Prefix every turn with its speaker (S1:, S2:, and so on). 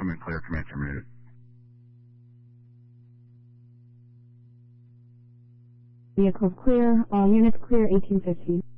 S1: Command clear, command terminated.
S2: Vehicles clear, all units clear 1850.